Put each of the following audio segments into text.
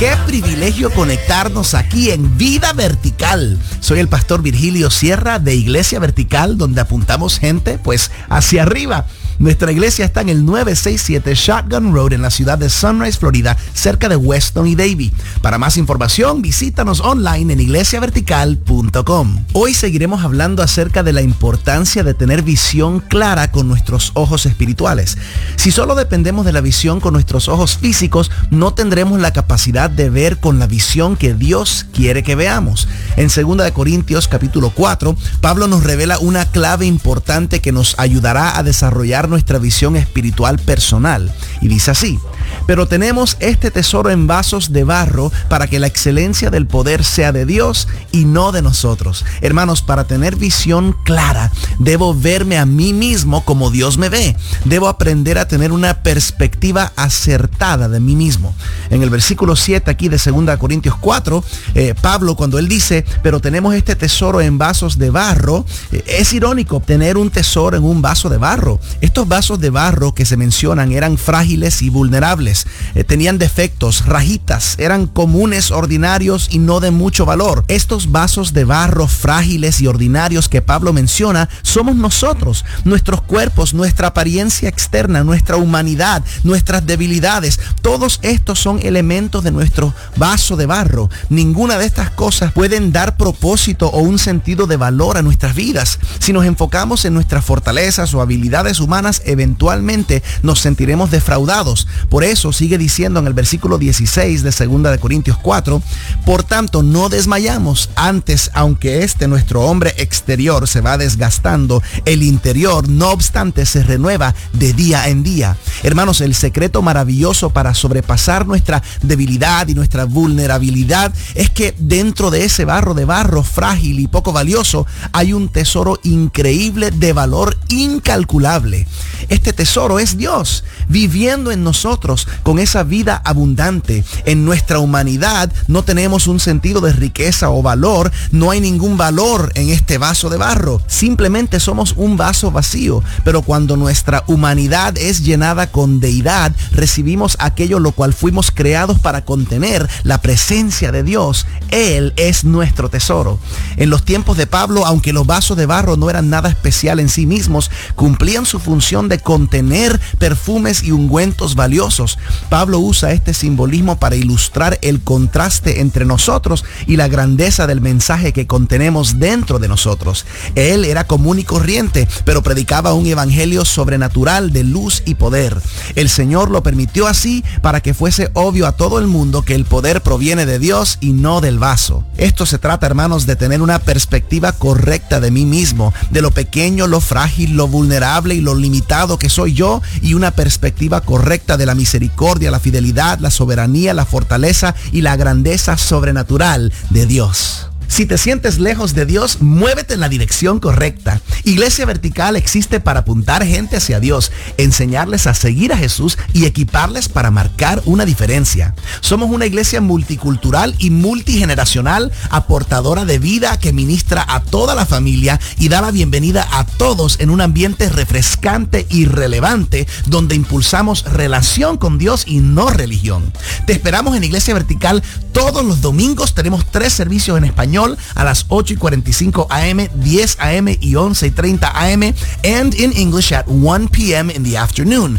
Qué privilegio conectarnos aquí en Vida Vertical. Soy el pastor Virgilio Sierra de Iglesia Vertical, donde apuntamos gente pues hacia arriba. Nuestra iglesia está en el 967 Shotgun Road en la ciudad de Sunrise, Florida, cerca de Weston y Davie. Para más información, visítanos online en iglesiavertical.com. Hoy seguiremos hablando acerca de la importancia de tener visión clara con nuestros ojos espirituales. Si solo dependemos de la visión con nuestros ojos físicos, no tendremos la capacidad de ver con la visión que Dios quiere que veamos. En 2 Corintios capítulo 4, Pablo nos revela una clave importante que nos ayudará a desarrollar nuestra visión espiritual personal. Y dice así: pero tenemos este tesoro en vasos de barro para que la excelencia del poder sea de Dios y no de nosotros. Hermanos, para tener visión clara, debo verme a mí mismo como Dios me ve. Debo aprender a tener una perspectiva acertada de mí mismo. En el versículo 7 aquí de 2 Corintios 4, Pablo, cuando él dice, pero tenemos este tesoro en vasos de barro, es irónico tener un tesoro en un vaso de barro. Estos vasos de barro que se mencionan eran frágiles y vulnerables. Tenían defectos, rajitas, eran comunes, ordinarios y no de mucho valor. Estos vasos de barro frágiles y ordinarios que Pablo menciona somos nosotros, nuestros cuerpos, nuestra apariencia externa, nuestra humanidad, nuestras debilidades. Todos estos son elementos de nuestro vaso de barro. Ninguna de estas cosas pueden dar propósito o un sentido de valor a nuestras vidas. Si nos enfocamos en nuestras fortalezas o habilidades humanas, eventualmente nos sentiremos defraudados. Por eso sigue diciendo en el versículo 16 de 2 Corintios 4, por tanto no desmayamos, antes aunque nuestro hombre exterior se va desgastando, el interior no obstante se renueva de día en día. Hermanos, el secreto maravilloso para sobrepasar nuestra debilidad y nuestra vulnerabilidad es que dentro de ese barro de barro frágil y poco valioso hay un tesoro increíble de valor incalculable. Este tesoro es Dios viviendo en nosotros con esa vida abundante. En nuestra humanidad no tenemos un sentido de riqueza o valor, no hay ningún valor en este vaso de barro. Simplemente somos un vaso vacío, pero cuando nuestra humanidad es llenada con deidad, recibimos aquello lo cual fuimos creados para contener, la presencia de Dios. Él es nuestro tesoro. En los tiempos de Pablo, aunque los vasos de barro no eran nada especial en sí mismos, cumplían su función de contener perfumes y ungüentos valiosos. Pablo usa este simbolismo para ilustrar el contraste entre nosotros y la grandeza del mensaje que contenemos dentro de nosotros. Él era común y corriente, pero predicaba un evangelio sobrenatural de luz y poder. El Señor lo permitió así para que fuese obvio a todo el mundo que el poder proviene de Dios y no del vaso. Esto se trata, hermanos, de tener una perspectiva correcta de mí mismo, de lo pequeño, lo frágil, lo vulnerable y lo limitado que soy yo, y una perspectiva correcta de la misericordia, la fidelidad, la soberanía, la fortaleza y la grandeza sobrenatural de Dios. Si te sientes lejos de Dios, muévete en la dirección correcta. Iglesia Vertical existe para apuntar gente hacia Dios, enseñarles a seguir a Jesús y equiparles para marcar una diferencia. Somos una iglesia multicultural y multigeneracional, aportadora de vida que ministra a toda la familia y da la bienvenida a todos en un ambiente refrescante y relevante, donde impulsamos relación con Dios y no religión. Te esperamos en Iglesia Vertical todos los domingos. Tenemos 3 servicios en español a las 8:45 a.m., 10 a.m. y 11:30 a.m. and in English at 1 p.m. in the afternoon.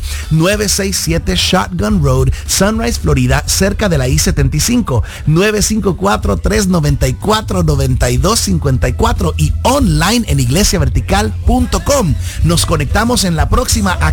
967 Shotgun Road, Sunrise, Florida, cerca de la I-75. 954-394-9254 y online en iglesiavertical.com. Nos conectamos en la próxima.